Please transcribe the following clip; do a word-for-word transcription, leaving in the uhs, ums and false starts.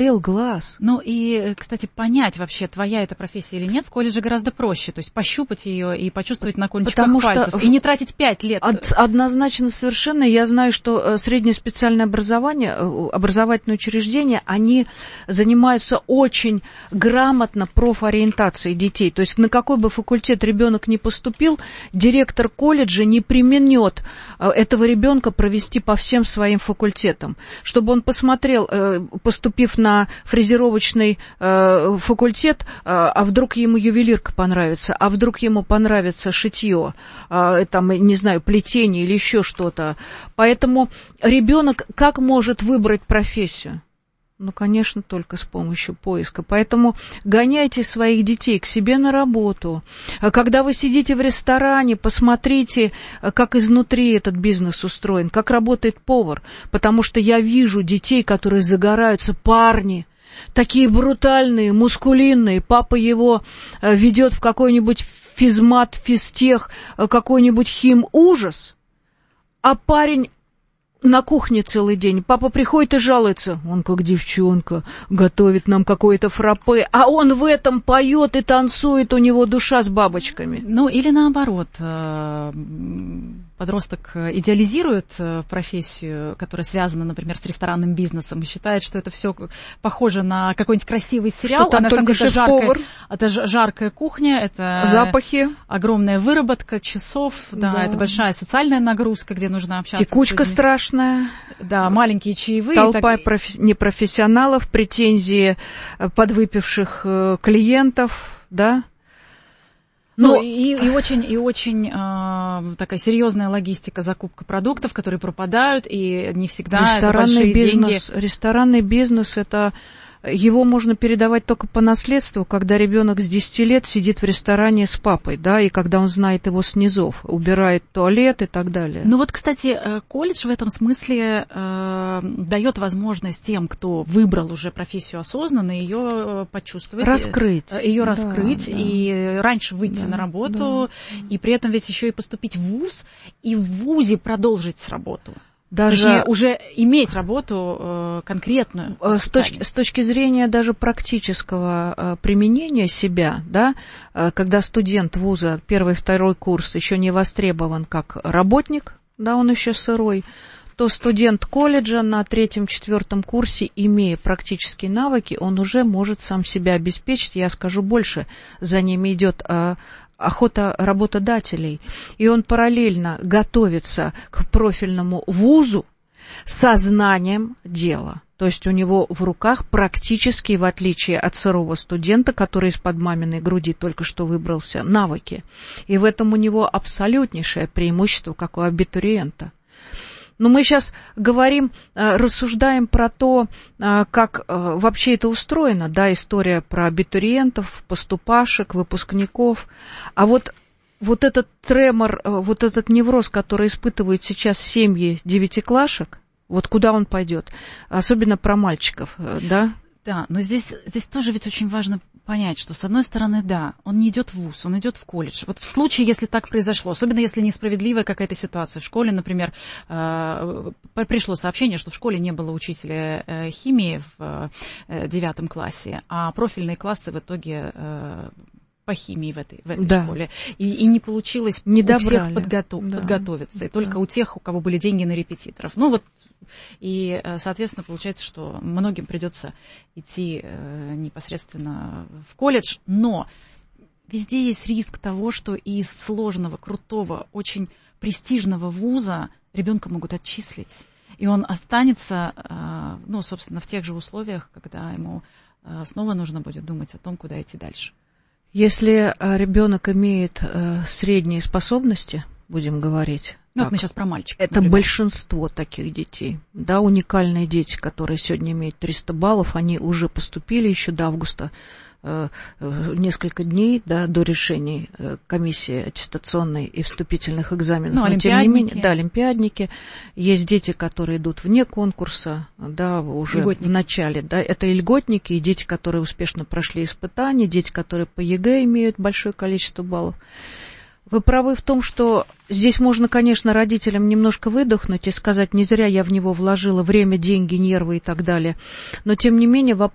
болел глаз. Ну и, кстати, понять вообще, твоя эта профессия или нет, в колледже гораздо проще. То есть пощупать ее и почувствовать на кончиках Потому пальцев. Что и не тратить пять лет. Од- однозначно совершенно. Я знаю, что среднее специальное образование, образовательные учреждения, они занимаются очень грамотно профориентацией детей. То есть на какой бы факультет ребенок ни поступил, директор колледжа не применет этого ребенка провести по всем своим факультетам. Чтобы он посмотрел, поступив на фрезеровочный факультет, а вдруг ему ювелирка понравится, а вдруг ему понравится шитье, там, не знаю, плетение или еще что-то. Поэтому ребенок как может выбрать профессию? Ну, конечно, только с помощью поиска. Поэтому гоняйте своих детей к себе на работу. Когда вы сидите в ресторане, посмотрите, как изнутри этот бизнес устроен, как работает повар. Потому что я вижу детей, которые загораются, парни, такие брутальные, мускулинные. Папа его ведет в какой-нибудь физмат, физтех, какой-нибудь хим-ужас, а парень на кухне целый день. Папа приходит и жалуется. Он как девчонка, готовит нам какое-то фраппе, а он в этом поет и танцует, у него душа с бабочками. Ну, или наоборот, подросток идеализирует профессию, которая связана, например, с ресторанным бизнесом, и считает, что это все похоже на какой-нибудь красивый сериал, что там а на только самом деле это жаркая, шеф-повар. это жаркая кухня, это запахи, огромная выработка часов, да, да, это большая социальная нагрузка, где нужно общаться. Текучка страшная. Да, маленькие чаевые. Толпа так... профи- непрофессионалов, претензии подвыпивших клиентов, да. Ну, Но... и, и очень, и очень э, такая серьезная логистика, закупка продуктов, которые пропадают, и не всегда это большие бизнес, деньги. Ресторанный бизнес – это его можно передавать только по наследству, когда ребенок с десяти лет сидит в ресторане с папой, да, и когда он знает его с низов, убирает туалет и так далее. Ну вот, кстати, колледж в этом смысле э, дает возможность тем, кто выбрал уже профессию осознанно, ее почувствовать. Раскрыть. Ее да, раскрыть, да. и раньше выйти да, на работу, да. и при этом ведь еще и поступить в вуз, и в вузе продолжить работу. Даже Точнее, уже иметь работу э, конкретную. С точки, с точки зрения даже практического э, применения себя, да, э, когда студент вуза первый, второй курс еще не востребован как работник, да, он еще сырой, то студент колледжа на третьем, четвертом курсе, имея практические навыки, он уже может сам себя обеспечить. Я скажу больше, за ними идет э, охота работодателей, и он параллельно готовится к профильному вузу со знанием дела. То есть у него в руках практически, в отличие от сырого студента, который из-под маминой груди только что выбрался, навыки. И в этом у него абсолютнейшее преимущество, как у абитуриента. Но мы сейчас говорим, рассуждаем про то, как вообще это устроено, да, история про абитуриентов, поступашек, выпускников. А вот, вот этот тремор, вот этот невроз, который испытывают сейчас семьи девятиклашек, вот куда он пойдет? Особенно про мальчиков, да? Да, но здесь, здесь тоже ведь очень важно понять, что, с одной стороны, да, он не идет в вуз, он идет в колледж. Вот в случае, если так произошло, особенно если несправедливая какая-то ситуация. В школе, например, пришло сообщение, что в школе не было учителя химии в девятом классе, а профильные классы в итоге по химии в этой, в этой да. школе. И, и не получилось не у всех подготов, да. подготовиться. И только да. у тех, у кого были деньги на репетиторов. Ну вот, и, соответственно, получается, что многим придется идти э, непосредственно в колледж. Но везде есть риск того, что из сложного, крутого, очень престижного вуза ребенка могут отчислить. И он останется, э, ну, собственно, в тех же условиях, когда ему э, снова нужно будет думать о том, куда идти дальше. Если ребенок имеет э, средние способности, будем говорить. Ну, так, вот мы сейчас про мальчиков. Это например. Большинство таких детей. Да, уникальные дети, которые сегодня имеют триста баллов, они уже поступили еще до августа, э, э, несколько дней, да, до решений э, комиссии аттестационной и вступительных экзаменов. Ну, Но, олимпиадники. тем не менее, да, олимпиадники. Есть дети, которые идут вне конкурса, да, уже льготники. В начале. Да, это и льготники, и дети, которые успешно прошли испытания, дети, которые по ЕГЭ имеют большое количество баллов. Вы правы в том, что здесь можно, конечно, родителям немножко выдохнуть и сказать, не зря я в него вложила время, деньги, нервы и так далее. Но, тем не менее, вопрос